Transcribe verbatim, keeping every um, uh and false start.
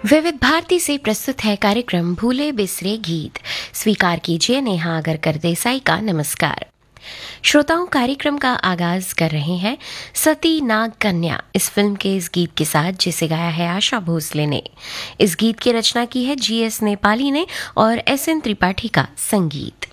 विविध भारती से प्रस्तुत है कार्यक्रम भूले बिसरे गीत। स्वीकार कीजिए नेहा अगरकर देसाई का नमस्कार। श्रोताओं, कार्यक्रम का आगाज कर रहे हैं सती नाग कन्या इस फिल्म के इस गीत के साथ, जिसे गाया है आशा भोसले ने। इस गीत की रचना की है जी एस नेपाली ने और एस एन त्रिपाठी का संगीत।